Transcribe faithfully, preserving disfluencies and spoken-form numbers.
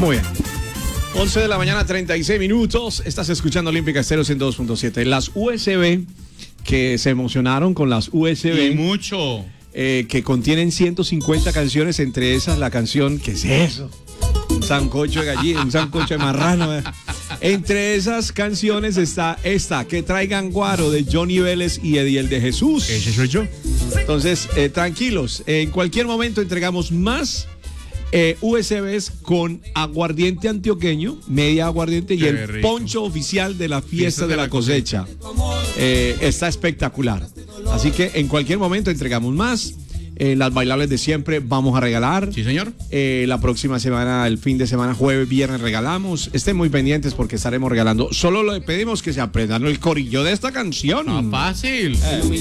Muy bien. once de la mañana, treinta y seis minutos. Estás escuchando Olímpica Estéreo ciento dos punto siete. Las U S B, que se emocionaron con las U S B. Y mucho. Eh, que contienen ciento cincuenta canciones, entre esas la canción, ¿qué es eso? Un sancocho de gallina, un sancocho de marrano. ¿eh? Entre esas canciones está esta, Que Traigan Guaro, de Johnny Vélez y Ediel de Jesús. Ese soy yo. Entonces, eh, tranquilos, en cualquier momento entregamos más eh, U S Bs con aguardiente antioqueño, media aguardiente, Qué y el rico. poncho oficial de la fiesta de la cosecha. Eh, está espectacular. Así que en cualquier momento entregamos más. Eh, las bailables de siempre vamos a regalar. Sí, señor. Eh, la próxima semana, el fin de semana, jueves, viernes, regalamos. Estén muy pendientes porque estaremos regalando. Solo le pedimos que se aprendan el corillo de esta canción. Ah, fácil. Eh.